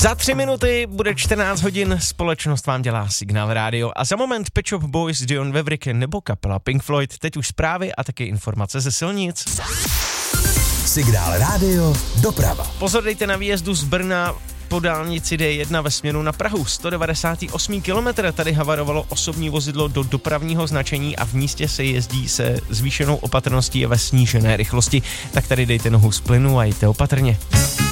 Za 3 minuty bude 14 hodin, společnost vám dělá Signál Radio a za moment Pet Shop Boys, Dion Vevrik nebo kapela Pink Floyd, teď už zprávy a taky informace ze silnic. Signál Radio doprava. Pozor, dejte na výjezdu z Brna po dálnici D1 ve směru na Prahu. 198 km tady havarovalo osobní vozidlo do dopravního značení a v místě se jezdí se zvýšenou opatrností a ve snížené rychlosti. Tak tady dejte nohu z plynu a jděte opatrně.